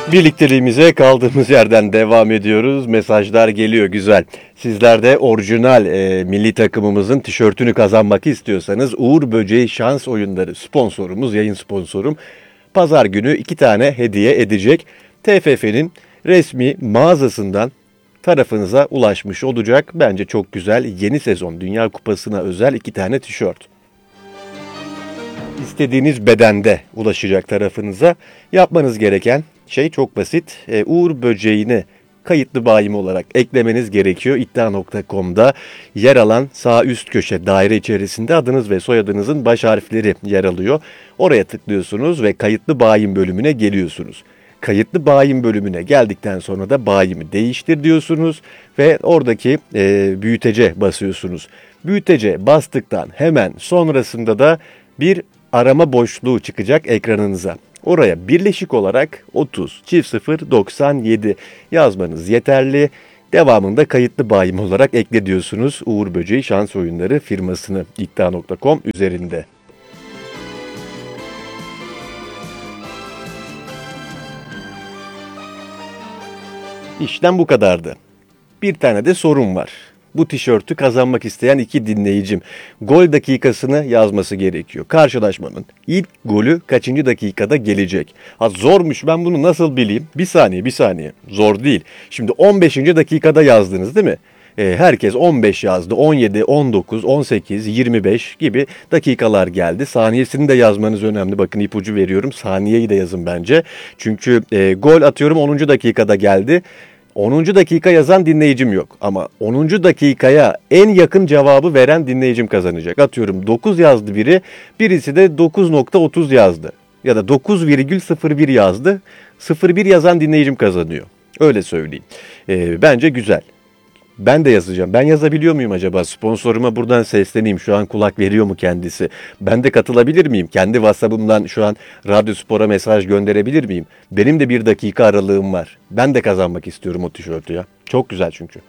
Birlikteliğimize kaldığımız yerden devam ediyoruz. Mesajlar geliyor, güzel. Sizler de orijinal milli takımımızın tişörtünü kazanmak istiyorsanız Uğur Böceği Şans Oyunları sponsorumuz, yayın sponsorum. Pazar günü 2 tane hediye edecek. TFF'nin resmi mağazasından tarafınıza ulaşmış olacak. Bence çok güzel. Yeni sezon Dünya Kupası'na özel 2 tane tişört. İstediğiniz bedende ulaşacak tarafınıza. Yapmanız gereken şey çok basit. Uğur Böceği'ni kayıtlı bayim olarak eklemeniz gerekiyor. İddia.com'da yer alan sağ üst köşe daire içerisinde adınız ve soyadınızın baş harfleri yer alıyor. Oraya tıklıyorsunuz ve kayıtlı bayim bölümüne geliyorsunuz. Kayıtlı bayim bölümüne geldikten sonra da bayimi değiştir diyorsunuz ve oradaki büyütece basıyorsunuz. Büyütece bastıktan hemen sonrasında da bir arama boşluğu çıkacak ekranınıza. Oraya birleşik olarak 30 çift 0 97 yazmanız yeterli. Devamında kayıtlı bayim olarak ekle diyorsunuz Uğur Böceği Şans Oyunları firmasını iddia.com üzerinde. İşlem bu kadardı. Bir tane de sorum var. Bu tişörtü kazanmak isteyen 2 dinleyicim gol dakikasını yazması gerekiyor. Karşılaşmanın ilk golü kaçıncı dakikada gelecek? Ha zormuş, ben bunu nasıl bileyim? Bir saniye. Zor değil. Şimdi 15. dakikada yazdınız değil mi? Herkes 15 yazdı. 17, 19, 18, 25 gibi dakikalar geldi. Saniyesini de yazmanız önemli. Bakın ipucu veriyorum. Saniyeyi de yazın bence. Çünkü gol atıyorum 10. dakikada geldi. 10. dakika yazan dinleyicim yok ama 10. dakikaya en yakın cevabı veren dinleyicim kazanacak. Atıyorum 9 yazdı biri, birisi de 9.30 yazdı ya da 9,01 yazdı. 01 yazan dinleyicim kazanıyor. Öyle söyleyeyim. Bence güzel. Ben de yazacağım. Ben yazabiliyor muyum acaba? Sponsoruma buradan sesleneyim. Şu an kulak veriyor mu kendisi? Ben de katılabilir miyim? Kendi WhatsApp'ımdan şu an Radyo Spor'a mesaj gönderebilir miyim? Benim de 1 dakika aralığım var. Ben de kazanmak istiyorum o tişörtü ya. Çok güzel çünkü.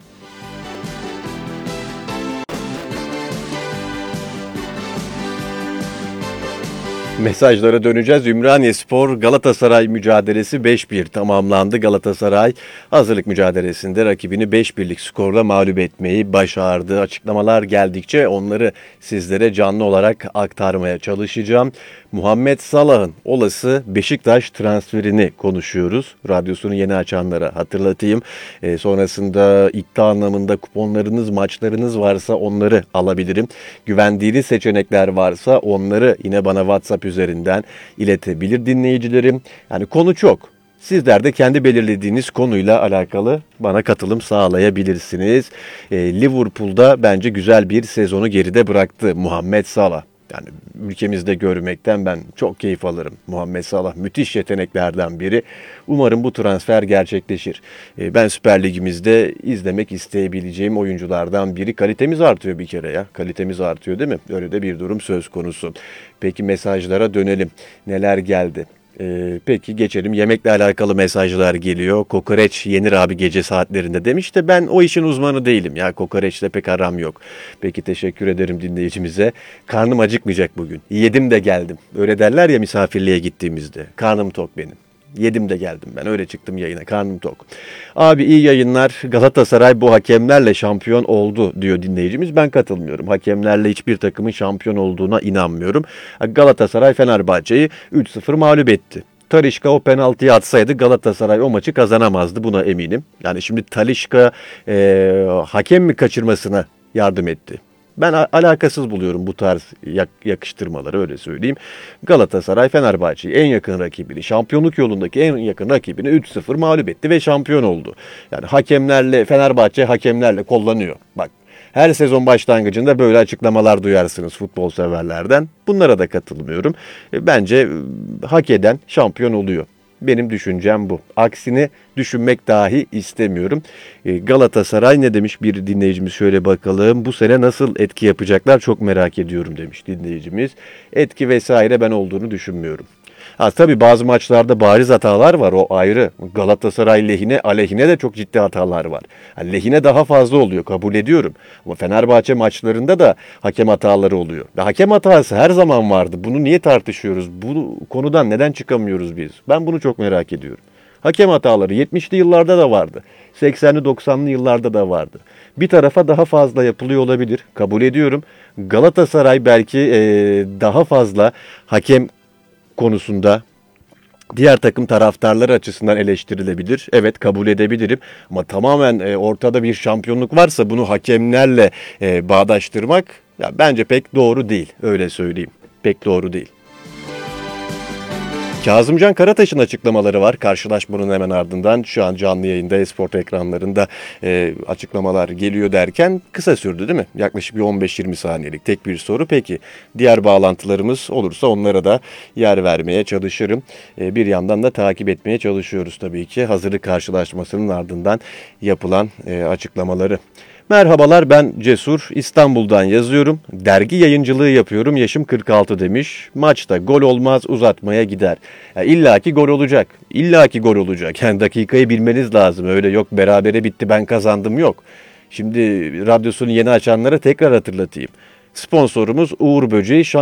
Mesajlara döneceğiz. Ümraniye-Spor Galatasaray mücadelesi 5-1 tamamlandı. Galatasaray hazırlık mücadelesinde rakibini 5-1'lik skorla mağlup etmeyi başardı. Açıklamalar geldikçe onları sizlere canlı olarak aktarmaya çalışacağım. Muhammed Salah'ın olası Beşiktaş transferini konuşuyoruz. Radyosunu yeni açanlara hatırlatayım. Sonrasında iddia anlamında kuponlarınız, maçlarınız varsa onları alabilirim. Güvendiğiniz seçenekler varsa onları yine bana WhatsApp üzerinden iletebilir dinleyicilerim. Yani konu çok. Sizler de kendi belirlediğiniz konuyla alakalı bana katılım sağlayabilirsiniz. Liverpool'da bence güzel bir sezonu geride bıraktı Muhammed Salah. Yani ülkemizde görmekten ben çok keyif alırım. Muhammed Salah müthiş yeteneklerden biri. Umarım bu transfer gerçekleşir. Ben Süper Ligimizde izlemek isteyebileceğim oyunculardan biri. Kalitemiz artıyor bir kere ya. Kalitemiz artıyor değil mi? Öyle de bir durum söz konusu. Peki mesajlara dönelim. Neler geldi? Peki geçelim. Yemekle alakalı mesajlar geliyor. Kokoreç yenir abi gece saatlerinde demiş de ben o işin uzmanı değilim. Ya kokoreçle pek aram yok. Peki teşekkür ederim dinleyicimize. Karnım acıkmayacak bugün. Yedim de geldim. Öyle derler ya misafirliğe gittiğimizde. Karnım tok benim. Yedim de geldim ben. Öyle çıktım yayına. Karnım tok. Abi iyi yayınlar. Galatasaray bu hakemlerle şampiyon oldu diyor dinleyicimiz. Ben katılmıyorum. Hakemlerle hiçbir takımın şampiyon olduğuna inanmıyorum. Galatasaray Fenerbahçe'yi 3-0 mağlup etti. Talisca o penaltıyı atsaydı Galatasaray o maçı kazanamazdı. Buna eminim. Yani şimdi Talisca hakem mi kaçırmasına yardım etti? Ben alakasız buluyorum bu tarz yakıştırmaları, öyle söyleyeyim. Galatasaray Fenerbahçe'yi en yakın rakibini, şampiyonluk yolundaki en yakın rakibini 3-0 mağlup etti ve şampiyon oldu. Yani hakemlerle, Fenerbahçe hakemlerle kullanıyor. Bak, her sezon başlangıcında böyle açıklamalar duyarsınız futbol severlerden. Bunlara da katılmıyorum. Bence hak eden şampiyon oluyor. Benim düşüncem bu. Aksini düşünmek dahi istemiyorum. Galatasaray ne demiş bir dinleyicimiz, şöyle bakalım. Bu sene nasıl etki yapacaklar çok merak ediyorum demiş dinleyicimiz. Etki vesaire ben olduğunu düşünmüyorum. Ha tabii bazı maçlarda bariz hatalar var, o ayrı. Galatasaray lehine, aleyhine de çok ciddi hatalar var. Yani lehine daha fazla oluyor, kabul ediyorum. Ama Fenerbahçe maçlarında da hakem hataları oluyor. Ve hakem hatası her zaman vardı. Bunu niye tartışıyoruz? Bu konudan neden çıkamıyoruz biz? Ben bunu çok merak ediyorum. Hakem hataları 70'li yıllarda da vardı. 80'li 90'lı yıllarda da vardı. Bir tarafa daha fazla yapılıyor olabilir. Kabul ediyorum. Galatasaray belki daha fazla hakem konusunda diğer takım taraftarları açısından eleştirilebilir. Evet, kabul edebilirim. Ama tamamen ortada bir şampiyonluk varsa bunu hakemlerle bağdaştırmak ya bence pek doğru değil. Öyle söyleyeyim. Pek doğru değil. Kazımcan Karataş'ın açıklamaları var karşılaşmanın hemen ardından. Şu an canlı yayında esport ekranlarında açıklamalar geliyor derken kısa sürdü değil mi? Yaklaşık bir 15-20 saniyelik tek bir soru. Peki diğer bağlantılarımız olursa onlara da yer vermeye çalışırım. Bir yandan da takip etmeye çalışıyoruz tabii ki hazırlık karşılaşmasının ardından yapılan açıklamaları. Merhabalar, ben Cesur, İstanbul'dan yazıyorum. Dergi yayıncılığı yapıyorum, yaşım 46 demiş. Maçta gol olmaz, uzatmaya gider. Ya illaki gol olacak. İllaki gol olacak. Yani dakikayı bilmeniz lazım. Öyle yok berabere bitti ben kazandım yok. Şimdi radyosunu yeni açanlara tekrar hatırlatayım. Sponsorumuz Uğur Böceği